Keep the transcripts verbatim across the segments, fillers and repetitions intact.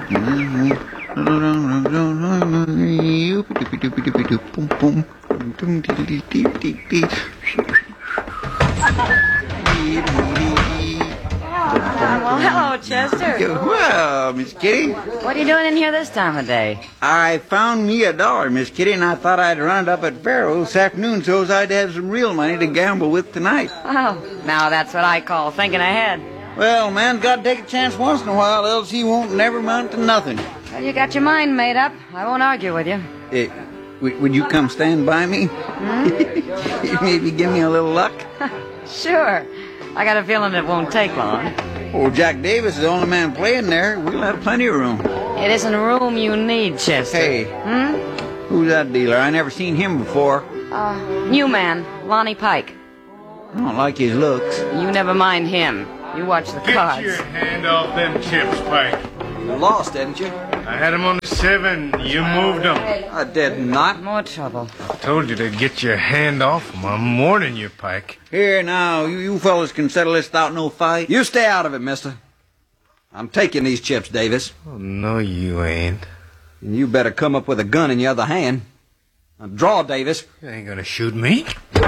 Well, hello, Chester. Well, Miss Kitty. What are you doing in here this time of day? I found me a dollar, Miss Kitty, and I thought I'd run it up at Faro this afternoon so's I'd have some real money to gamble with tonight. Oh, now that's what I call thinking ahead. Well, man's got to take a chance once in a while, else he won't never amount to nothing. Well, you got your mind made up. I won't argue with you. Eh, w- would you come stand by me? Hmm? Maybe give me a little luck? Sure. I got a feeling it won't take long. Old Jack Davis is the only man playing there. We'll have plenty of room. It isn't room you need, Chester. Hey. Hmm? Who's that dealer? I never seen him before. Uh, new man, Lonnie Pike. I don't like his looks. You never mind him. You watch the Get cards. your hand off them chips, Pike. You lost, didn't you? I had them on the seven. You moved them. I did not. More trouble. Told you to get your hand off them. I'm warning you, Pike. Here now, you, you fellas can settle this without no fight. You stay out of it, mister. I'm taking these chips, Davis. Oh, no, you ain't. And you better come up with a gun in your other hand. Now draw, Davis. You ain't gonna shoot me.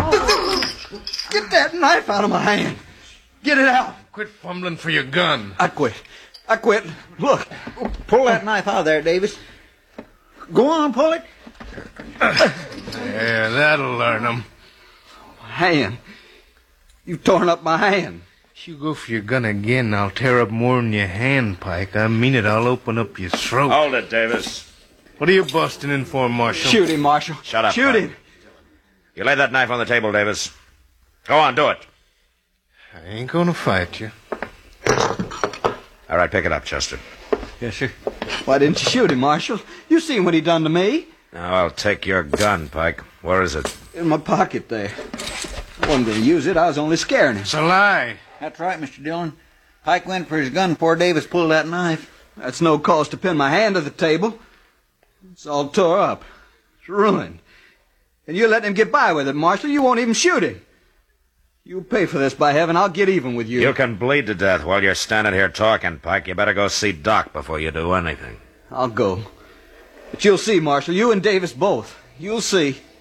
Get that knife out of my hand. Get it out. Quit fumbling for your gun. I quit. I quit. Look. Pull that knife out of there, Davis. Go on, pull it. Yeah, that'll learn them. Hand. You've torn up my hand. If you go for your gun again, I'll tear up more than your hand, Pike. I mean it. I'll open up your throat. Hold it, Davis. What are you busting in for, Marshal? Shoot him, Marshal. Shut up, Shoot Pike. him. You lay that knife on the table, Davis. Go on, do it. I ain't gonna fight you. All right, pick it up, Chester. Yes, sir. Why didn't you shoot him, Marshal? You seen what he done to me. Now, I'll take your gun, Pike. Where is it? In my pocket there. I wasn't going to use it. I was only scaring him. It's a lie. That's right, Mister Dillon. Pike went for his gun before Davis pulled that knife. That's no cause to pin my hand to the table. It's all tore up. It's ruined. And you let him get by with it, Marshal. You won't even shoot him. You pay for this, by heaven. I'll get even with you. You can bleed to death while you're standing here talking, Pike. You better go see Doc before you do anything. I'll go. But you'll see, Marshal. You and Davis both. You'll see.